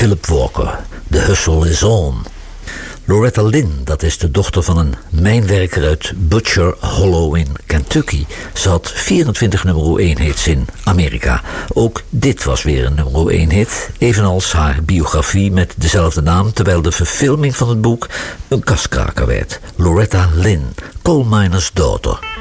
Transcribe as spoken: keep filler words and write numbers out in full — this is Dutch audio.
Philip Walker, The Hustle is On. Loretta Lynn, dat is de dochter van een mijnwerker uit Butcher Hollow in Kentucky. Ze had vierentwintig nummer één hits in Amerika. Ook dit was weer een nummer één hit, evenals haar biografie met dezelfde naam, terwijl de verfilming van het boek een kaskraker werd. Loretta Lynn, Coal Miner's Daughter.